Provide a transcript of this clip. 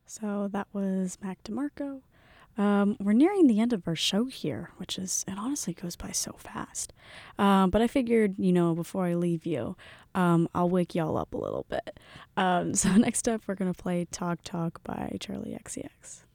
So that was Mac DeMarco. We're nearing the end of our show here, it honestly goes by so fast. But I figured, before I leave you, I'll wake y'all up a little bit. So next up, we're going to play Talk Talk by Charlie XCX.